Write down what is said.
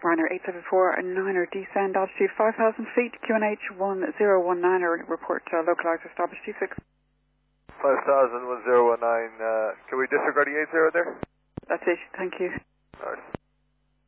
Ryanair 874-9er, descend altitude 5,000 feet, QNH 1019er, report localizer, establish T6. 5,000, 1019, can we disregard the 80 there? That's it, thank you. Alright.